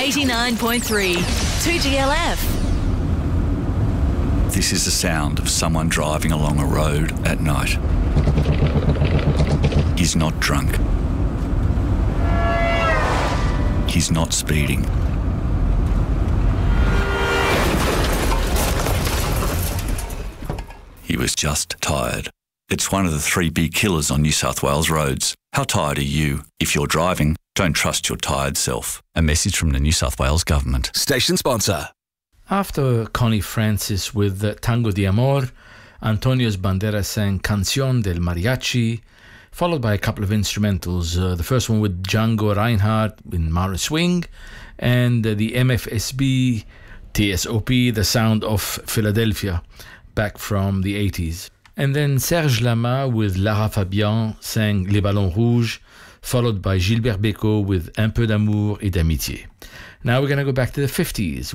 89.3 2GLF. This is the sound of someone driving along a road at night. He's not drunk. He's not speeding. He was just tired. It's one of the 3 big killers on New South Wales roads. How tired are you? If you're driving, don't trust your tired self. A message from the New South Wales Government. Station sponsor. After Connie Francis with Tango de Amor, Antonio's Banderas sang Canción del Mariachi, followed by a couple of instrumentals. The first one with Django Reinhardt in Mountain Swing, and the MFSB TSOP, The Sound of Philadelphia, back from the 80s. And then Serge Lama with Lara Fabian sang Les Ballons Rouges, followed by Gilbert Bécaud with Un peu d'amour et d'amitié. Now we're going to go back to the 50s